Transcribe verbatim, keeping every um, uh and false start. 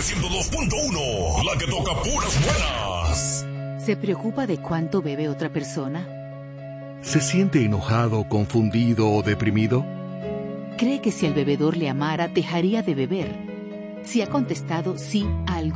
ciento dos punto uno, la que toca puras buenas. ¿Se preocupa de cuánto bebe otra persona? ¿Se siente enojado, confundido o deprimido? ¿Cree que si el bebedor le amara, dejaría de beber? Si ha contestado sí a algo